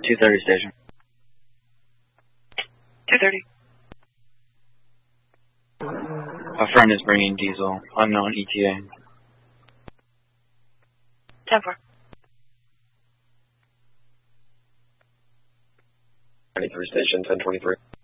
230 station. 230. A friend is bringing diesel. Unknown ETA. 10-4. Station 1023.